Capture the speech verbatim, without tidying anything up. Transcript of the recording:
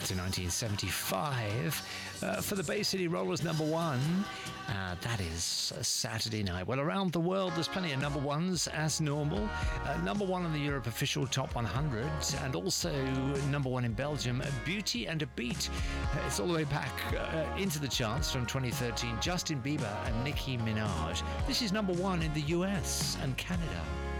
back to nineteen seventy-five uh, for the Bay City Rollers number one. Uh, that is a Saturday night. Well, around the world, there's plenty of number ones as normal. Uh, number one on the Europe Official Top one hundred, and also number one in Belgium, Beauty and a Beat. Uh, it's all the way back uh, into the charts from twenty thirteen. Justin Bieber and Nicki Minaj. This is number one in the U S and Canada.